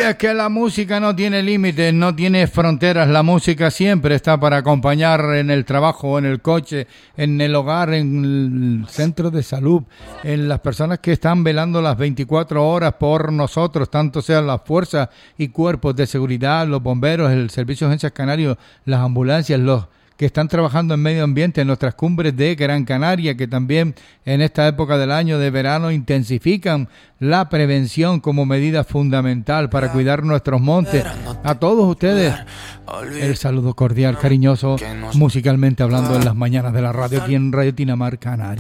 es que la música no tiene límites, no tiene fronteras. La música siempre está para acompañar en el trabajo, en el coche, en el hogar, en el centro de salud, en las personas que están velando las 24 horas por nosotros, tanto sean las fuerzas y cuerpos de seguridad, los bomberos, el Servicio de Urgencias Canario, las ambulancias, los que están trabajando en medio ambiente en nuestras cumbres de Gran Canaria, que también en esta época del año de verano intensifican la prevención como medida fundamental para cuidar nuestros montes. A todos ustedes, el saludo cordial, cariñoso, musicalmente hablando en las mañanas de la radio aquí en Radio Tinamar Canaria.